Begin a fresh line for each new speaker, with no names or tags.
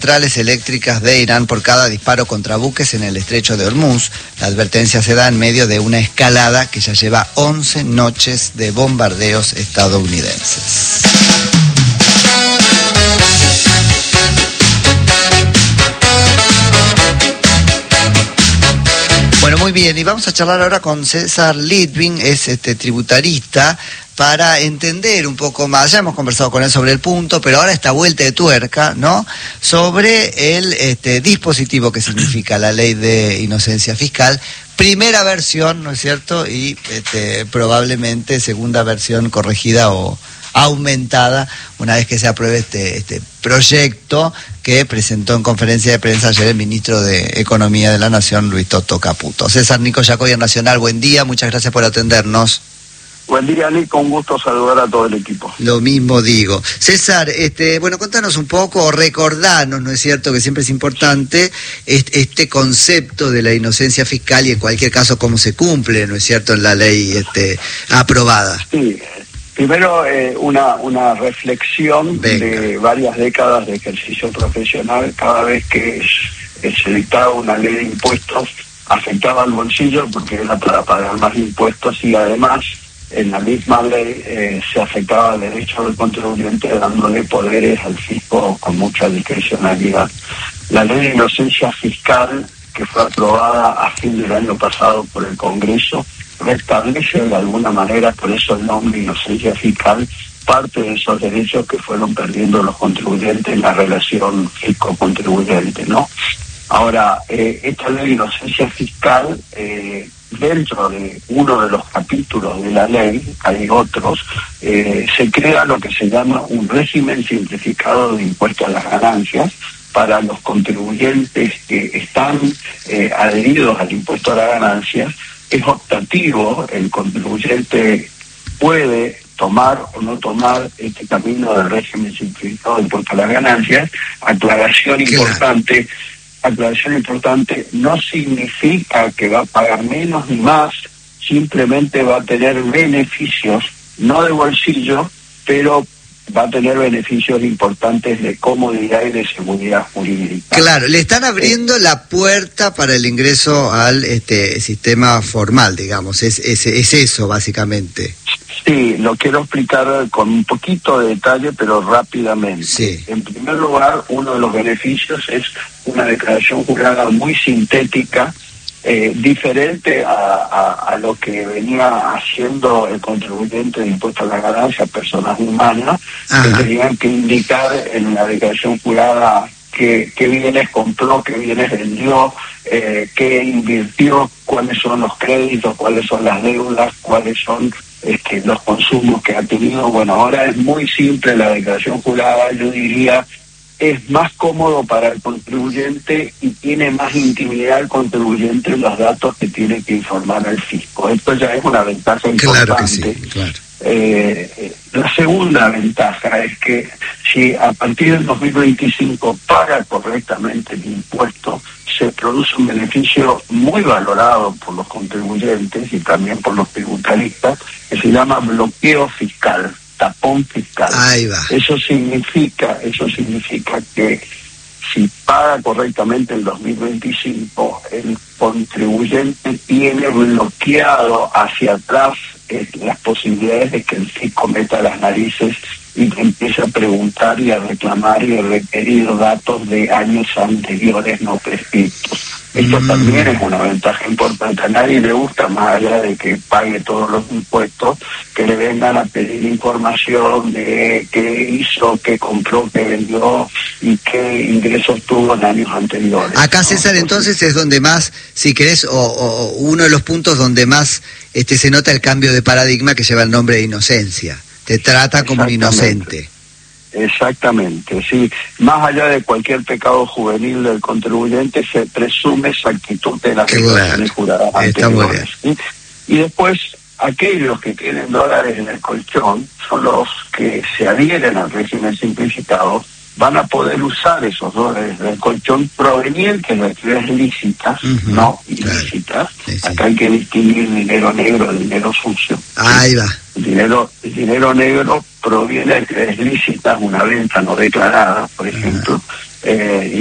centrales eléctricas de Irán por cada disparo contra buques en el estrecho de Hormuz. La advertencia se da en medio de una escalada que ya lleva 11 noches de bombardeos estadounidenses. Bueno, muy bien, y vamos a charlar ahora con César Litvin, es tributarista, para entender un poco más. Ya hemos conversado con él sobre el punto, pero ahora esta vuelta de tuerca, ¿no?, sobre el dispositivo que significa la ley de inocencia fiscal. Primera versión, ¿no es cierto?, y probablemente segunda versión corregida o aumentada una vez que se apruebe este proyecto que presentó en conferencia de prensa ayer el ministro de Economía de la Nación, Luis Toto Caputo. César, Nico Jacobi en Nacional, buen día, muchas gracias por atendernos.
Buen día, Nico, un gusto saludar a todo el equipo.
Lo mismo digo. César, bueno, contanos un poco, o recordanos, ¿no es cierto?, que siempre es importante este concepto de la inocencia fiscal y en cualquier caso cómo se cumple, ¿no es cierto?, en la ley aprobada.
Sí. Primero, una reflexión de varias décadas de ejercicio profesional. Cada vez que se dictaba una ley de impuestos, afectaba al bolsillo porque era para pagar más impuestos, y además, en la misma ley, se afectaba al derecho del contribuyente, dándole poderes al fisco con mucha discrecionalidad. La ley de inocencia fiscal, que fue aprobada a fin del año pasado por el Congreso, restablece de alguna manera, por eso el nombre inocencia fiscal, parte de esos derechos que fueron perdiendo los contribuyentes en la relación fisco-contribuyente, ¿no? Ahora, esta ley de inocencia fiscal, dentro de uno de los capítulos de la ley, hay otros, se crea lo que se llama un régimen simplificado de impuesto a las ganancias para los contribuyentes que están adheridos al impuesto a las ganancias. Es optativo, el contribuyente puede tomar o no tomar este camino del régimen simplificado de impuesto a las ganancias. Aclaración importante, no significa que va a pagar menos ni más, simplemente va a tener beneficios, no de bolsillo, pero va a tener beneficios importantes de comodidad y de seguridad jurídica.
Claro, le están abriendo la puerta para el ingreso al sistema formal, digamos, es eso básicamente.
Sí, lo quiero explicar con un poquito de detalle, pero rápidamente.
Sí.
En primer lugar, uno de los beneficios es una declaración jurada muy sintética, diferente a lo que venía haciendo el contribuyente de impuesto a la ganancia, personas humanas, que tenían que indicar en la declaración jurada qué bienes compró, qué bienes vendió, qué invirtió, cuáles son los créditos, cuáles son las deudas, cuáles son los consumos que ha tenido. Bueno, ahora es muy simple la declaración jurada, yo diría. Es más cómodo para el contribuyente y tiene más intimidad el contribuyente en los datos que tiene que informar al fisco. Esto ya es una ventaja importante.
Claro que sí, claro.
La segunda ventaja es que si a partir del 2025 paga correctamente el impuesto, se produce un beneficio muy valorado por los contribuyentes y también por los tributaristas, que se llama bloqueo fiscal, tapón fiscal.
Ahí va.
Eso significa que si paga correctamente el 2025, el contribuyente tiene bloqueado hacia atrás las posibilidades de que el fisco meta las narices y que empiece a preguntar y a reclamar y a requerir datos de años anteriores no prescritos. Esto también es una ventaja importante. A nadie le gusta, más allá de que pague todos los impuestos, que le vengan a pedir información de qué hizo, qué compró, qué vendió y qué ingresos tuvo en años anteriores.
Acá, César, entonces es donde más, si querés, o uno de los puntos donde más se nota el cambio de paradigma que lleva el nombre de inocencia. Te trata como un inocente.
Exactamente, sí. Más allá de cualquier pecado juvenil del contribuyente, se presume exactitud de las declaraciones juradas anteriores. Y después, aquellos que tienen dólares en el colchón son los que se adhieren al régimen simplificado, van a poder usar esos dólares del colchón provenientes de actividades lícitas, no ilícitas.
Sí.
Acá hay que distinguir dinero negro de dinero sucio.
Ahí va.
El dinero negro proviene de actividades lícitas, una venta no declarada, por ejemplo, y